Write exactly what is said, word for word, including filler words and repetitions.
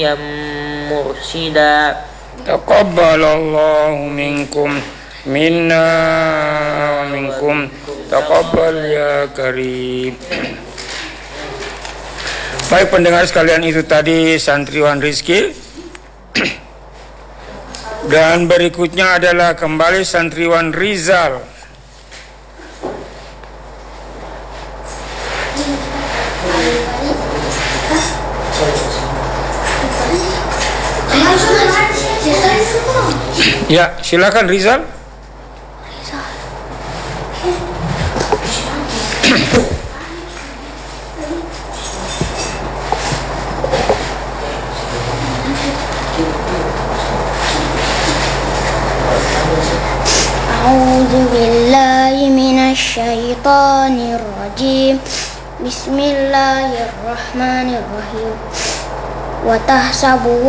yang mursyida. Taqabbalallahu minkum minna wa minkum taqabbal ya karim. Baik pendengar sekalian, itu tadi santriwan Rizki. Dan berikutnya adalah kembali santriwan Rizal. Ya, silakan Rizal. A'udzu billahi minasy syaithanir rajim. Bismillahirrahmanirrahim. Wa tahsabu